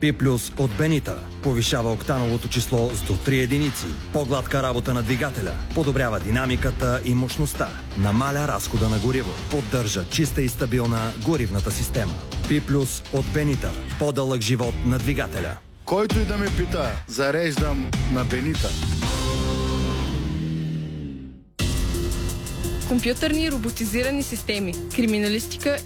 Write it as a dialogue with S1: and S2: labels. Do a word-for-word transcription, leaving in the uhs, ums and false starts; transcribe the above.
S1: P плюс от Бенита повишава октановото число с до три единици. По-гладка работа на двигателя. Подобрява динамиката и мощността. Намаля разхода на гориво. Поддържа чиста и стабилна горивната система. P плюс от Бенита. По-дълъг живот на двигателя.
S2: Който и да ме пита, зареждам на Бенита.
S3: Компютърни и роботизирани системи, криминалистика